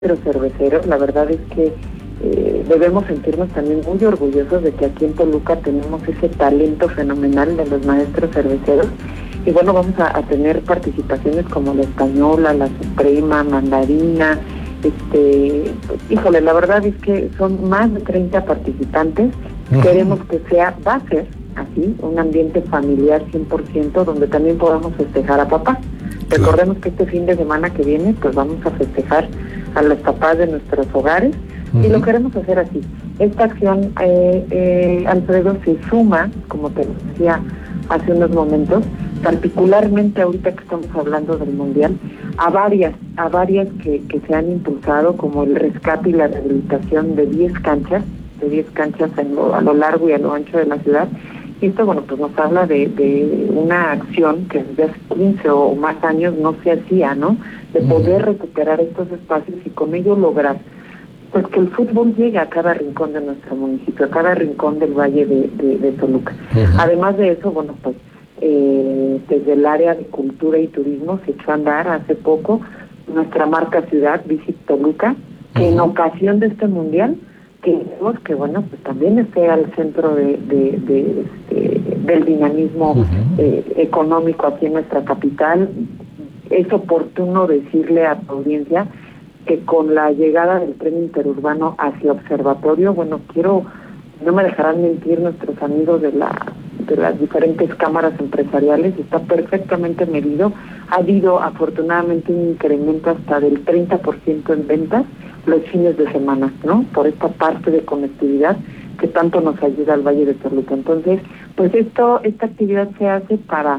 Los cerveceros, la verdad es que debemos sentirnos también muy orgullosos de que aquí en Toluca tenemos ese talento fenomenal de los maestros cerveceros. Y bueno, vamos a tener participaciones como la Española, la Suprema, Mandarina. Híjole, la verdad es que son más de 30 participantes. Queremos que va a ser así, un ambiente familiar 100%, donde también podamos festejar a papá. Recordemos que este fin de semana que viene, pues vamos a festejar a los papás de nuestros hogares, y lo queremos hacer así. Esta acción, Alfredo, se suma, como te decía hace unos momentos, particularmente ahorita que estamos hablando del Mundial, a varias que se han impulsado, como el rescate y la rehabilitación de 10 canchas a lo largo y a lo ancho de la ciudad. Y esto, bueno, pues nos habla de una acción que desde hace 15 o más años no se hacía, ¿no? De poder recuperar estos espacios y con ello lograr pues que el fútbol llegue a cada rincón de nuestro municipio, a cada rincón del Valle de Toluca. Además de eso, bueno, pues desde el área de cultura y turismo se echó a andar hace poco nuestra marca ciudad, Visit Toluca, que en ocasión de este mundial queremos que, bueno, pues también esté al centro del dinamismo económico aquí en nuestra capital. Es oportuno decirle a tu audiencia que con la llegada del tren interurbano hacia Observatorio, bueno, no me dejarán mentir nuestros amigos de las diferentes cámaras empresariales, está perfectamente medido. Ha habido afortunadamente un incremento hasta del 30% en ventas los fines de semana, ¿no? Por esta parte de conectividad que tanto nos ayuda al Valle de Toluca. Entonces, pues esta actividad se hace para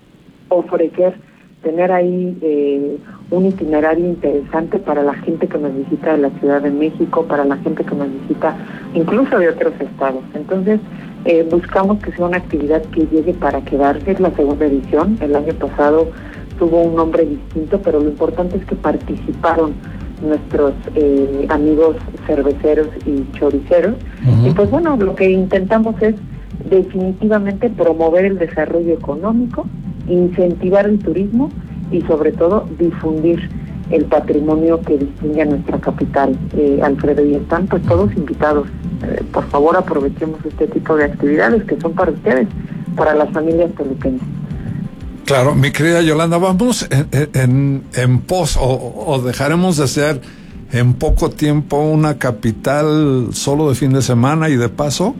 tener ahí un itinerario interesante para la gente que nos visita de la Ciudad de México, para la gente que nos visita incluso de otros estados. Entonces, buscamos que sea una actividad que llegue para quedarse. Es la segunda edición. El año pasado tuvo un nombre distinto, pero lo importante es que participaron nuestros amigos cerveceros y choriceros. Y pues bueno, lo que intentamos es definitivamente promover el desarrollo económico, incentivar el turismo y sobre todo difundir el patrimonio que distingue a nuestra capital, Alfredo, y están pues todos invitados. Por favor, aprovechemos este tipo de actividades que son para ustedes, para las familias toluqueñas. Claro, mi querida Yolanda, vamos en pos o dejaremos de ser en poco tiempo una capital solo de fin de semana y de paso.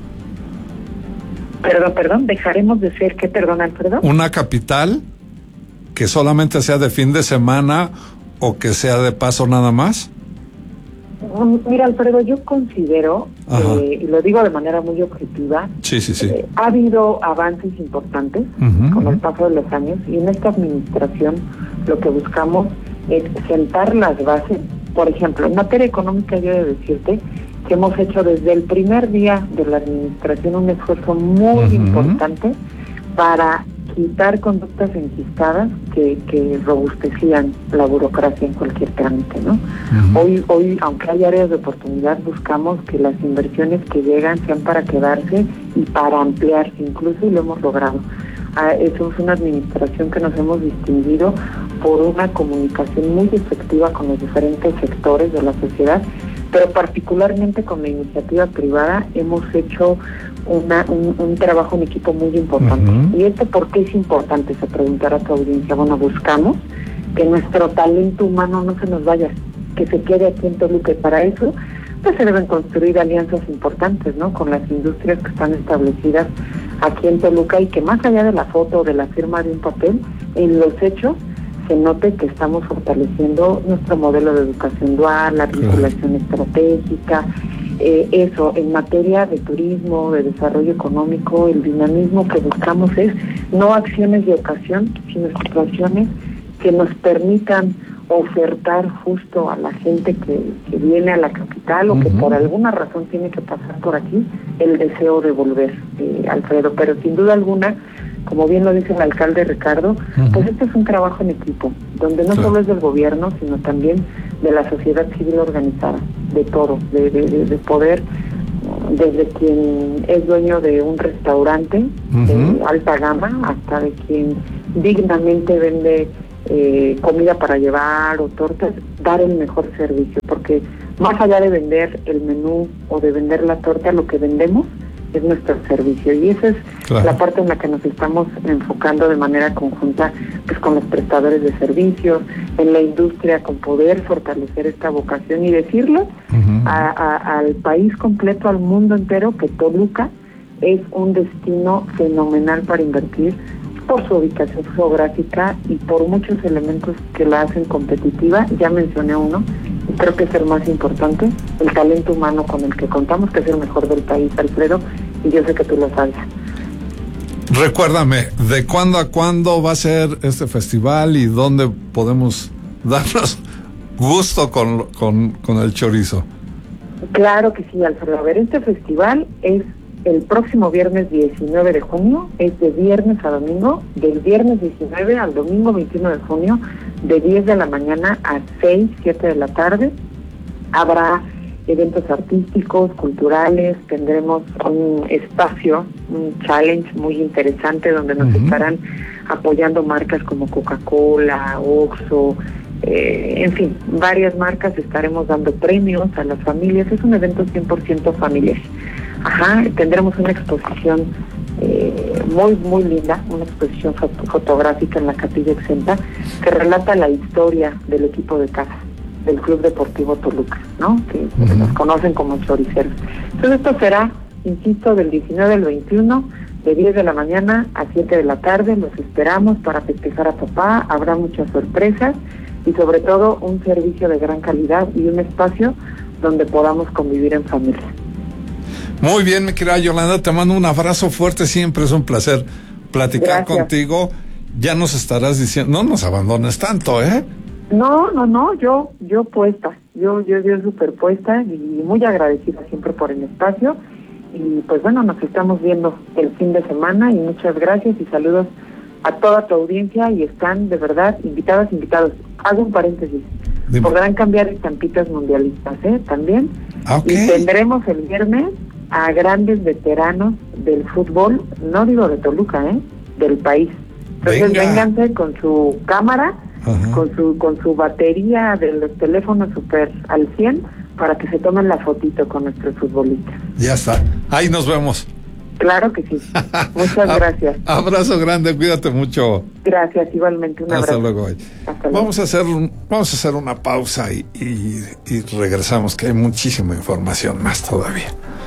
Perdón, dejaremos de ser, ¿qué, perdón, Alfredo? Una capital que solamente sea de fin de semana o que sea de paso nada más. Mira, Alfredo, yo considero, y lo digo de manera muy objetiva, sí. Ha habido avances importantes con el paso de los años, y en esta administración lo que buscamos es sentar las bases. Por ejemplo, en materia económica, yo he de decirte que hemos hecho desde el primer día de la administración un esfuerzo muy importante para quitar conductas enquistadas que robustecían la burocracia en cualquier trámite, ¿no? Hoy, aunque hay áreas de oportunidad, buscamos que las inversiones que llegan sean para quedarse y para ampliarse incluso, y lo hemos logrado. Somos una administración que nos hemos distinguido por una comunicación muy efectiva con los diferentes sectores de la sociedad, pero particularmente con la iniciativa privada hemos hecho un trabajo en equipo muy importante. ¿Y esto por qué es importante? Se preguntará a tu audiencia. Bueno, buscamos que nuestro talento humano no se nos vaya, que se quede aquí en Toluca, y para eso pues se deben construir alianzas importantes, ¿no? Con las industrias que están establecidas aquí en Toluca, y que más allá de la foto o de la firma de un papel, en los hechos se note que estamos fortaleciendo nuestro modelo de educación dual, la vinculación estratégica, eso, en materia de turismo, de desarrollo económico, el dinamismo que buscamos es no acciones de ocasión, sino situaciones que nos permitan ofertar justo a la gente que viene a la capital o que por alguna razón tiene que pasar por aquí, el deseo de volver, Alfredo. Pero sin duda alguna, como bien lo dice el alcalde Ricardo, pues este es un trabajo en equipo, donde no solo es del gobierno, sino también de la sociedad civil organizada, de todo, de poder, desde quien es dueño de un restaurante de alta gama hasta de quien dignamente vende comida para llevar o tortas. dar el mejor servicio, porque más allá de vender el menú o de vender la torta, lo que vendemos es nuestro servicio, y esa es la parte en la que nos estamos enfocando de manera conjunta, pues con los prestadores de servicios, en la industria, con poder fortalecer esta vocación y decirle al país completo, al mundo entero, que Toluca es un destino fenomenal para invertir, por su ubicación geográfica y por muchos elementos que la hacen competitiva. Ya mencioné uno, y creo que es el más importante, el talento humano con el que contamos, que es el mejor del país, Alfredo, y yo sé que tú lo sabes. Recuérdame, ¿de cuándo a cuándo va a ser este festival y dónde podemos darnos gusto con el chorizo? Claro que sí, Alfredo. A ver, este festival es el próximo viernes 19 de junio, es de viernes a domingo, del viernes 19 al domingo 21 de junio, de 10 de la mañana a 6, 7 de la tarde. Habrá eventos artísticos, culturales, tendremos un espacio, un challenge muy interesante donde nos estarán apoyando marcas como Coca-Cola, Oxxo, en fin, varias marcas. Estaremos dando premios a las familias. Es un evento 100% familiar. Tendremos una exposición muy, muy linda, una exposición fotográfica en la Capilla Exenta, que relata la historia del equipo de casa, del Club Deportivo Toluca, ¿no? Que nos conocen como choriceros. Entonces esto será, insisto, del 19 al 21, de 10 de la mañana a 7 de la tarde. Los esperamos para festejar a papá. Habrá muchas sorpresas y sobre todo un servicio de gran calidad y un espacio donde podamos convivir en familia. Muy bien, mi querida Yolanda, te mando un abrazo fuerte, siempre es un placer platicar contigo. Ya nos estarás diciendo, no nos abandones tanto, ¿eh? No, yo puesta, yo súper puesta y muy agradecida siempre por el espacio. Y pues bueno, nos estamos viendo el fin de semana y muchas gracias y saludos a toda tu audiencia, y están de verdad invitados. Hago un paréntesis. Dime. Podrán cambiar estampitas mundialistas, también. Okay. Y tendremos el viernes a grandes veteranos del fútbol, no digo de Toluca, del país. Entonces vénganse con su cámara, con su batería de los teléfonos super al 100 para que se tomen la fotito con nuestros futbolistas. Ya está, ahí nos vemos. Claro que sí. Muchas gracias. Abrazo grande, cuídate mucho. Gracias, igualmente. Un abrazo. Hasta luego. Hasta luego. Vamos a hacer una pausa y regresamos, que hay muchísima información más todavía.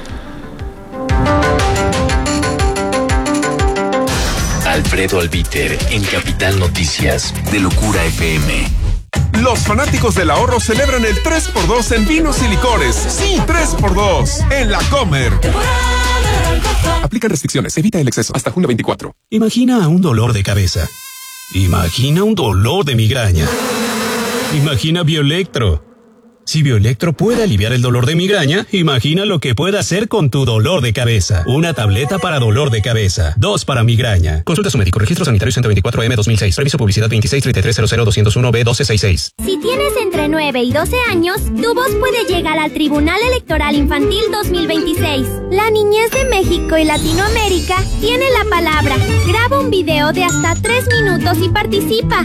Alfredo Albiter en Capital Noticias de Locura FM. Los fanáticos del ahorro celebran el 3x2 en vinos y licores. Sí, 3x2 en La Comer. Aplican restricciones, evita el exceso. Hasta junio 24. Imagina un dolor de cabeza. Imagina un dolor de migraña. Imagina Bioelectro. Si Bioelectro puede aliviar el dolor de migraña, imagina lo que puede hacer con tu dolor de cabeza. Una tableta para dolor de cabeza, 2 para migraña. Consulta a su médico. Registro sanitario 124M 2006. Reviso publicidad 2633000201B1266. Si tienes entre 9 y 12 años, tu voz puede llegar al Tribunal Electoral Infantil 2026. La niñez de México y Latinoamérica tiene la palabra. Graba un video de hasta 3 minutos y participa.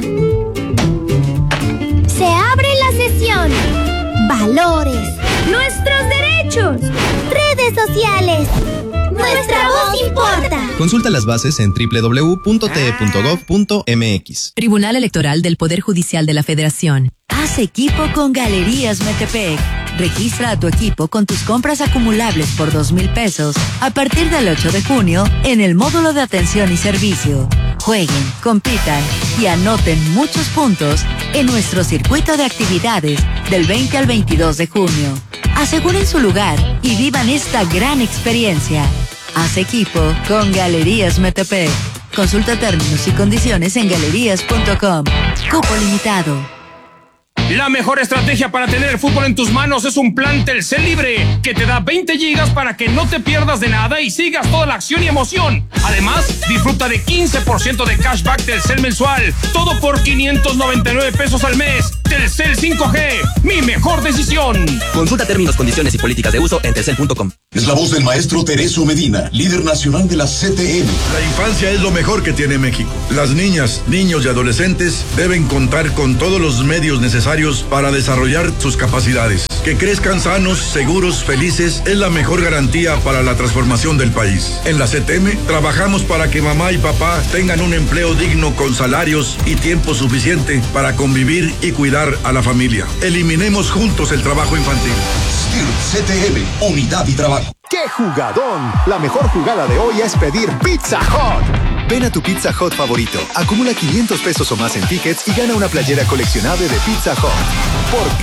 Se abre la sesión. Valores. Nuestros derechos. Redes sociales. Nuestra voz importa. Consulta las bases en www.te.gov.mx. Tribunal Electoral del Poder Judicial de la Federación. Haz equipo con Galerías Metepec. Registra a tu equipo con tus compras acumulables por 2,000 pesos a partir del 8 de junio en el módulo de atención y servicio. Jueguen, compitan y anoten muchos puntos en nuestro circuito de actividades del 20 al 22 de junio. Aseguren su lugar y vivan esta gran experiencia. Haz equipo con Galerías Metepec. Consulta términos y condiciones en galerías.com. Cupo limitado. La mejor estrategia para tener el fútbol en tus manos es un plan Telcel Libre, que te da 20 gigas para que no te pierdas de nada y sigas toda la acción y emoción. Además, disfruta de 15% de cashback Telcel mensual, todo por 599 pesos al mes. Telcel 5G, mi mejor decisión. Consulta términos, condiciones y políticas de uso en telcel.com. Es la voz del maestro Tereso Medina, líder nacional de la CTM. La infancia es lo mejor que tiene México. Las niñas, niños y adolescentes deben contar con todos los medios necesarios para desarrollar sus capacidades. Que crezcan sanos, seguros, felices es la mejor garantía para la transformación del país. En la CTM trabajamos para que mamá y papá tengan un empleo digno con salarios y tiempo suficiente para convivir y cuidar a la familia. Eliminemos juntos el trabajo infantil. CTM, unidad y trabajo. ¡Qué jugadón! La mejor jugada de hoy es pedir Pizza Hut. Ven a tu Pizza Hut favorito, acumula 500 pesos o más en tickets y gana una playera coleccionable de Pizza Hut. Porque